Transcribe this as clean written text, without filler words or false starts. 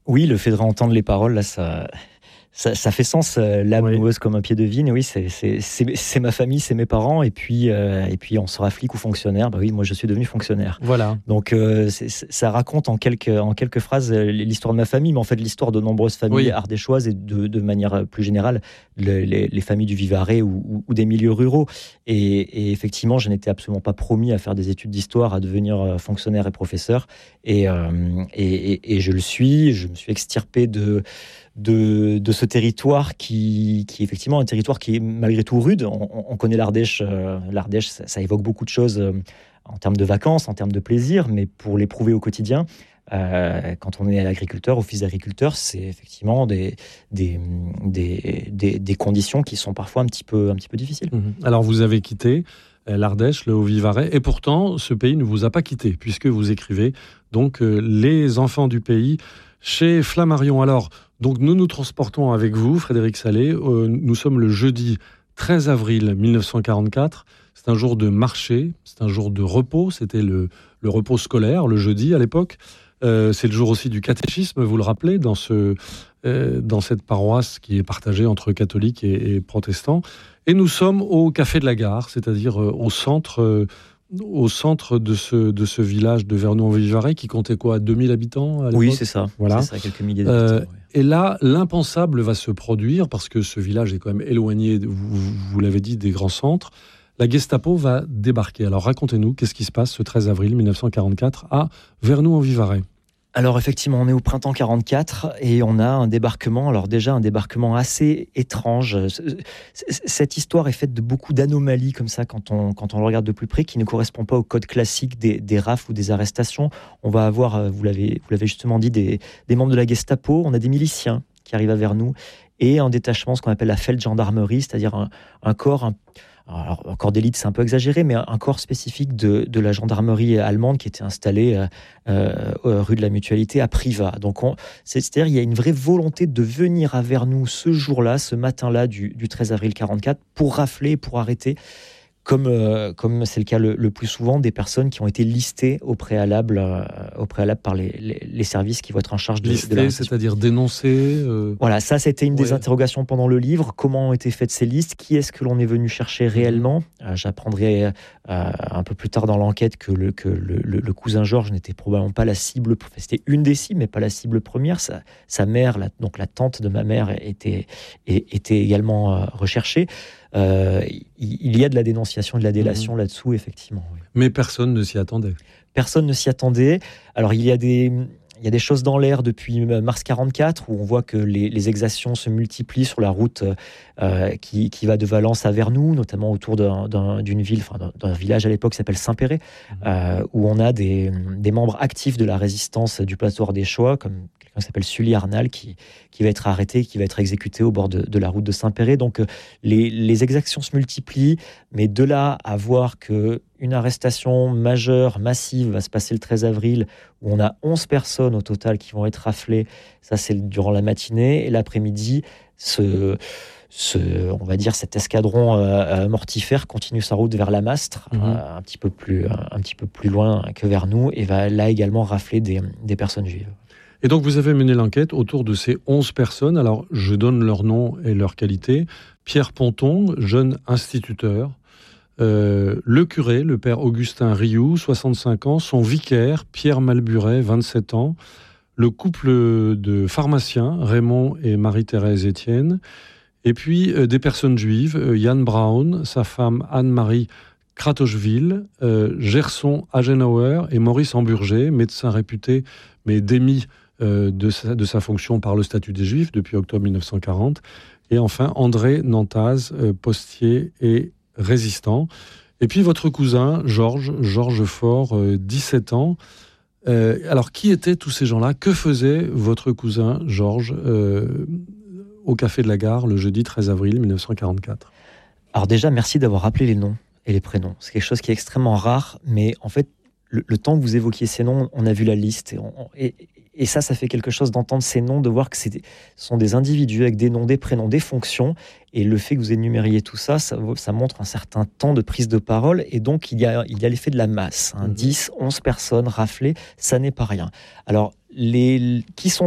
Oui, le fait de réentendre les paroles, là, ça fait sens. L'âme noueuse comme un pied de vigne, oui, c'est ma famille, c'est mes parents. Et puis, on sera flic ou fonctionnaire. Bah oui, moi, je suis devenu fonctionnaire. Voilà. Donc, ça raconte en quelques phrases l'histoire de ma famille, mais en fait, l'histoire de nombreuses familles ardéchoises et de manière plus générale, les familles du Vivarais ou des milieux ruraux. Et effectivement, je n'étais absolument pas promis à faire des études d'histoire, à devenir fonctionnaire et professeur. Et je le suis. Je me suis extirpé de ce territoire qui est effectivement un territoire qui est malgré tout rude. On connaît l'Ardèche. L'Ardèche, ça évoque beaucoup de choses en termes de vacances, en termes de plaisir, mais pour l'éprouver au quotidien, quand on est agriculteur ou fils d'agriculteur, c'est effectivement des conditions qui sont parfois un petit peu difficiles. Alors vous avez quitté l'Ardèche, le Haut-Vivarais, et pourtant ce pays ne vous a pas quitté, puisque vous écrivez donc Les enfants du pays chez Flammarion. Alors, donc nous nous transportons avec vous, Frédéric Sallet. Nous sommes le jeudi 13 avril 1944. C'est un jour de marché, c'est un jour de repos. C'était le repos scolaire, le jeudi à l'époque. C'est le jour aussi du catéchisme, vous le rappelez, dans cette paroisse qui est partagée entre catholiques et protestants. Et nous sommes au Café de la Gare, c'est-à-dire au centre de ce village de Vernoux-en-Vivarais qui comptait quoi, 2000 habitants à l'époque ? Oui, c'est ça. Voilà. C'est ça, quelques milliers d'habitants. Et là, l'impensable va se produire parce que ce village est quand même éloigné, vous l'avez dit, des grands centres. La Gestapo va débarquer. Alors racontez-nous, qu'est-ce qui se passe ce 13 avril 1944 à Vernoux-en-Vivarais ? Alors effectivement, on est au printemps 44 et on a un débarquement, alors déjà un débarquement assez étrange. Cette histoire est faite de beaucoup d'anomalies comme ça quand on le regarde de plus près, qui ne correspond pas au code classique des rafles ou des arrestations. On va avoir, vous l'avez justement dit, des membres de la Gestapo, on a des miliciens qui arrivent vers nous et un détachement, ce qu'on appelle la Feldgendarmerie, c'est-à-dire un corps... Alors, un corps d'élite, c'est un peu exagéré, mais un corps spécifique de la gendarmerie allemande qui était installé rue de la Mutualité à Privas. Donc, c'est-à-dire il y a une vraie volonté de venir à Vernoux ce jour-là, ce matin-là du 13 avril 44, pour rafler, pour arrêter, comme c'est le cas le plus souvent, des personnes qui ont été listées au préalable par les services qui vont être en charge de listées, c'est-à-dire dénoncées Voilà, ça c'était une des interrogations pendant le livre. Comment ont été faites ces listes ? Qui est-ce que l'on est venu chercher réellement ? J'apprendrai un peu plus tard dans l'enquête que le cousin Georges n'était probablement pas la cible. C'était une des cibles, mais pas la cible première. Sa mère, donc la tante de ma mère, était également recherchée. Il y a de la dénonciation, de la délation là-dessous, effectivement. Oui. Mais personne ne s'y attendait. Personne ne s'y attendait. Alors, il y a des choses dans l'air depuis mars 44 où on voit que les exactions se multiplient sur la route qui va de Valence à Vernoux, notamment autour d'une ville, d'un village à l'époque qui s'appelle Saint-Péret, où on a des membres actifs de la résistance du plateau ardéchois, comme quelqu'un qui s'appelle Sully Arnal, qui va être arrêté, qui va être exécuté au bord de la route de Saint-Péret. Donc les exactions se multiplient, mais de là à voir qu'une arrestation majeure, massive, va se passer le 13 avril, où on a 11 personnes au total qui vont être raflées, ça c'est durant la matinée, et l'après-midi, on va dire cet escadron mortifère continue sa route vers la Mastre, un petit peu plus loin que Vernoux, et va là également rafler des personnes juives. Et donc, vous avez mené l'enquête autour de ces 11 personnes. Alors, je donne leur nom et leur qualité. Pierre Ponton, jeune instituteur. Le curé, le père Augustin Rioux, 65 ans. Son vicaire, Pierre Malburet, 27 ans. Le couple de pharmaciens, Raymond et Marie-Thérèse Étienne. Et puis, des personnes juives, Yann Braun, sa femme Anne-Marie Kratochvil, Gerson Agenauer et Maurice Hamburger, médecin réputé, mais démis de sa fonction par le statut des Juifs depuis octobre 1940. Et enfin, André Nantaz, postier et résistant. Et puis votre cousin, Georges Faure, 17 ans. Alors, qui étaient tous ces gens-là ? Que faisait votre cousin, Georges, au Café de la Gare, le jeudi 13 avril 1944 ? Alors déjà, merci d'avoir rappelé les noms et les prénoms. C'est quelque chose qui est extrêmement rare, mais en fait, le temps que vous évoquiez ces noms, on a vu la liste. Et ça fait quelque chose d'entendre ces noms, de voir que ce sont des individus avec des noms, des prénoms, des fonctions. Et le fait que vous énumériez tout ça, ça montre un certain temps de prise de parole. Et donc, il y a l'effet de la masse. 10, 11 personnes raflées, ça n'est pas rien. Alors, qui sont ces gens ?